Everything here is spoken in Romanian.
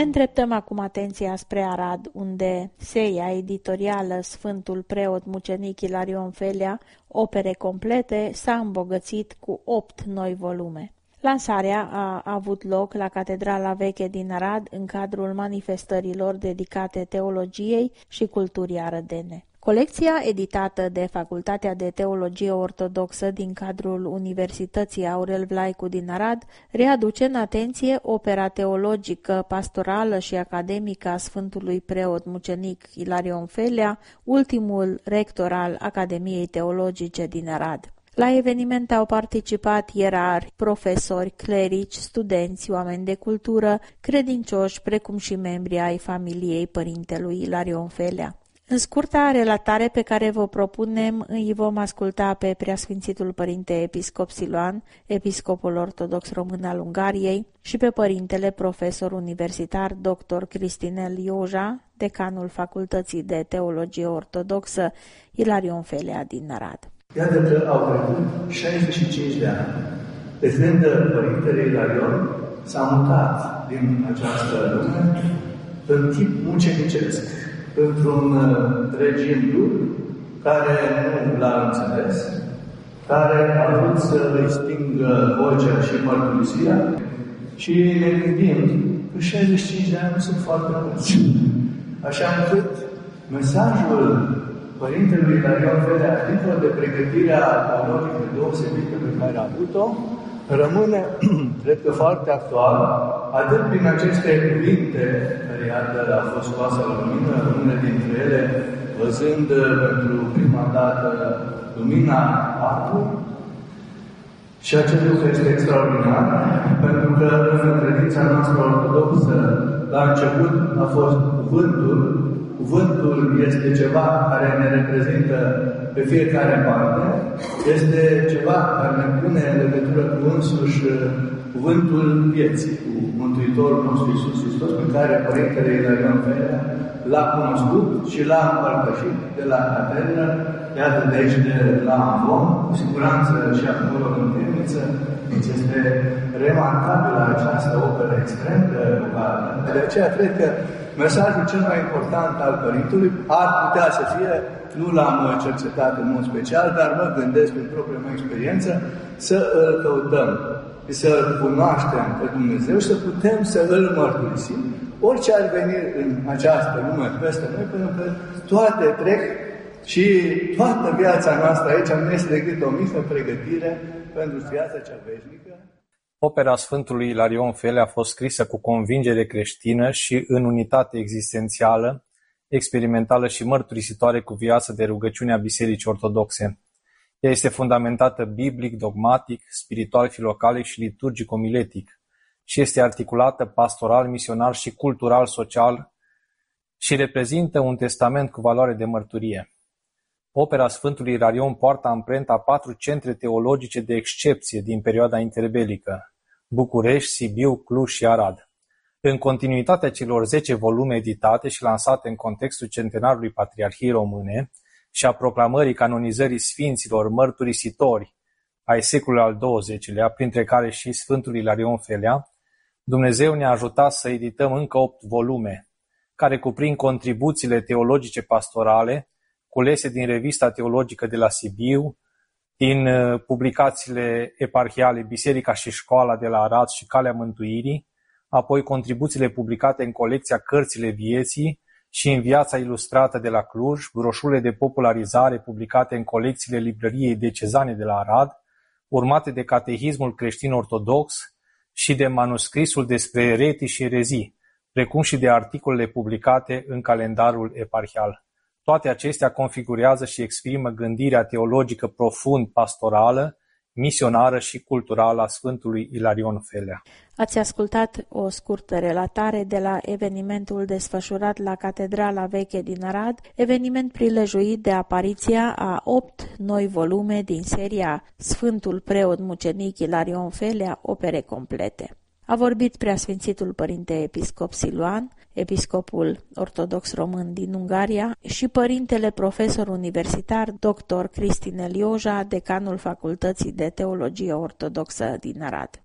îndreptăm acum atenția spre Arad, unde seria editorială Sfântul Preot Mucenic Ilarion Felea, opere complete, s-a îmbogățit cu 8 noi volume. Lansarea a avut loc la Catedrala Veche din Arad în cadrul manifestărilor dedicate teologiei și culturii arădene. Colecția editată de Facultatea de Teologie Ortodoxă din cadrul Universității Aurel Vlaicu din Arad readuce în atenție opera teologică, pastorală și academică a Sfântului Preot Mucenic Ilarion Felea, ultimul rector al Academiei Teologice din Arad. La eveniment au participat ierarhi, profesori, clerici, studenți, oameni de cultură, credincioși, precum și membri ai familiei părintelui Ilarion Felea. În scurta relatare pe care vă propunem, îi vom asculta pe Preasfințitul Părinte Episcop Siluan, episcopul ortodox român al Ungariei, și pe părintele profesor universitar dr. Cristinel Ioja, decanul Facultății de Teologie Ortodoxă Ilarion Felea din Arad. Iată că au trecut 65 de ani de când Părintele Ilarion s-a mutat din această lume în tip mucenicesc, într-un regim dur care nu l-a înțeles, care a vrut să îi stingă vocea și mărturisirea și ne gândim că 65 de ani nu sunt foarte mulți. Așa încât mesajul Părintelui Ilarion Felea, dincolo de pregătirea teologică deosebită pe care a avut-o, rămâne, cred că, foarte actual, atât prin aceste cuvinte care, iată, a fost scoase la lumină, unele dintre ele văzând pentru prima dată lumina apului. Și acest lucru este extraordinar, pentru că în credința noastră ortodoxă, la început a fost cuvântul. Cuvântul este ceva care ne reprezintă pe fiecare parte, este ceva care ne pune în legătură cu însuși cuvântul vieții, cu Mântuitorul nostru Iisus Hristos, pe care Părintele Ilarion Felea l-a cunoscut și l-a împărtășit de la catedră, iată de aici de la Amvon, cu siguranță și acolo în Temniță. Deci este remarcabilă această operă extrem de bogată. De aceea cred că mesajul cel mai important al Părintelui ar putea să fie, nu l-am cercetat în mod special, dar mă gândesc în propria mea experiență, să îl căutăm, să-L cunoaștem pe Dumnezeu și să putem să îl mărturisim, orice ar veni în această lume peste noi, pentru că toate trec și toată viața noastră aici nu este decât o mică pregătire pentru viața cea veșnică. Opera Sfântului Ilarion Felea a fost scrisă cu convingere creștină și în unitate existențială, experimentală și mărturisitoare cu viață de rugăciune a Bisericii Ortodoxe. Ea este fundamentată biblic, dogmatic, spiritual, filocalic și liturgic-omiletic și este articulată pastoral, misionar și cultural-social și reprezintă un testament cu valoare de mărturie. Opera Sfântului Ilarion poartă amprenta a 4 centre teologice de excepție din perioada interbelică: București, Sibiu, Cluj și Arad. În continuitatea celor 10 volume editate și lansate în contextul centenarului Patriarhiei Române și a proclamării canonizării sfinților mărturisitori ai secolului al XX-lea, printre care și Sfântul Ilarion Felea, Dumnezeu ne-a ajutat să edităm încă 8 volume, care cuprind contribuțiile teologice pastorale culese din Revista Teologică de la Sibiu, din publicațiile eparhiale Biserica și Școala de la Arad și Calea Mântuirii, apoi contribuțiile publicate în colecția Cărțile Vieții și în Viața Ilustrată de la Cluj, broșurile de popularizare publicate în colecțiile Librăriei Diecezane de la Arad, urmate de Catehismul Creștin Ortodox și de manuscrisul despre eretii și erezii, precum și de articolele publicate în calendarul eparhial. Toate acestea configurează și exprimă gândirea teologică profund pastorală, misionară și culturală a Sfântului Ilarion Felea. Ați ascultat o scurtă relatare de la evenimentul desfășurat la Catedrala Veche din Arad, eveniment prilejuit de apariția a 8 noi volume din seria Sfântul Preot Mucenic Ilarion Felea, opere complete. A vorbit Preasfințitul Părinte Episcop Siluan, episcopul ortodox român din Ungaria, și părintele profesor universitar dr. Cristinel Ioja, decanul Facultății de Teologie Ortodoxă din Arad.